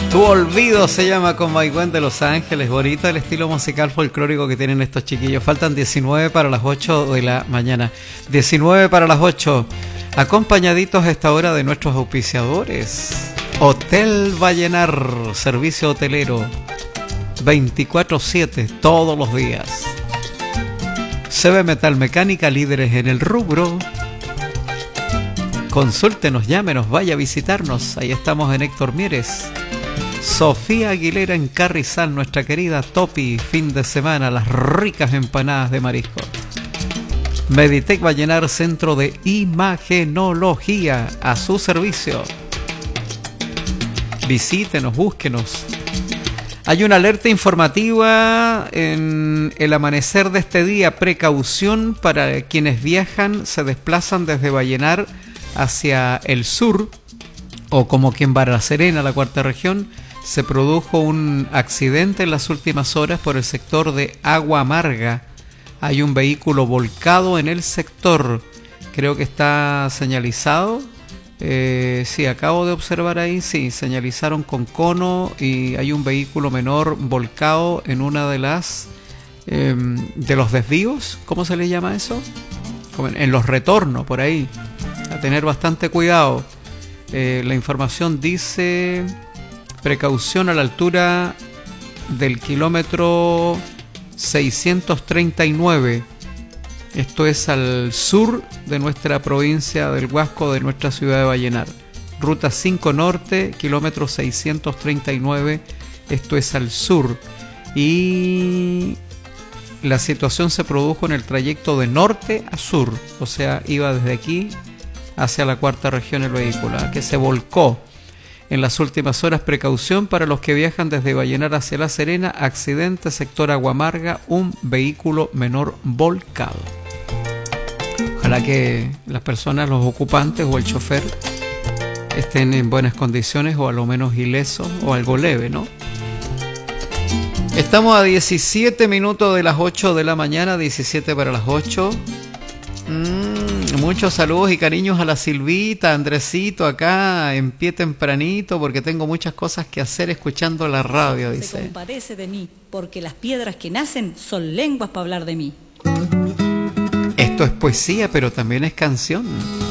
Tu olvido se llama con Maigüen de Los Ángeles. Bonito el estilo musical folclórico que tienen estos chiquillos. Faltan 19 para las 8 de la mañana. 19 para las 8. Acompañaditos a esta hora de nuestros auspiciadores. Hotel Vallenar, servicio hotelero 24/7, todos los días. CB Metal Mecánica, líderes en el rubro. Consúltenos, llámenos, vaya a visitarnos. Ahí estamos en Héctor Mieres. Sofía Aguilera en Carrizal, nuestra querida Topi, fin de semana, las ricas empanadas de marisco. Meditec Vallenar, centro de imagenología, a su servicio. Visítenos, búsquenos. Hay una alerta informativa en el amanecer de este día. Precaución para quienes viajan, se desplazan desde Vallenar hacia el sur, o como quien va a La Serena, la cuarta región. Se produjo un accidente en las últimas horas por el sector de Agua Amarga. Hay un vehículo volcado en el sector. Creo que está señalizado. Sí, acabo de observar ahí. Sí, señalizaron con cono y hay un vehículo menor volcado en una de las de los desvíos. ¿Cómo se le llama eso? En los retornos, por ahí. A tener bastante cuidado. La información dice: precaución a la altura del kilómetro 639. Esto es al sur de nuestra provincia del Huasco, de nuestra ciudad de Vallenar. Ruta 5 Norte, kilómetro 639. Esto es al sur. Y la situación se produjo en el trayecto de norte a sur. O sea, iba desde aquí hacia la cuarta región el vehículo, que se volcó. En las últimas horas, precaución para los que viajan desde Vallenar hacia La Serena. Accidente, sector Aguamarga, un vehículo menor volcado. Ojalá que las personas, los ocupantes o el chofer estén en buenas condiciones o a lo menos ilesos o algo leve, ¿no? Estamos a 17 minutos de las 8 de la mañana, 17 para las 8. Muchos saludos y cariños a la Silvita, Andresito, acá en pie tempranito, porque tengo muchas cosas que hacer escuchando la radio, dice. Se compadece de mí, porque las piedras que nacen son lenguas para hablar de mí. Esto es poesía, pero también es canción.